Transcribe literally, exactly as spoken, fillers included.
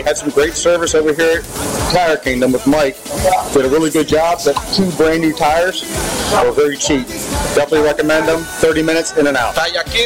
they had some great service over here at Tire Kingdom with Mike. Did a really good job. The two brand new tires were very cheap. Definitely recommend them. thirty minutes in and out.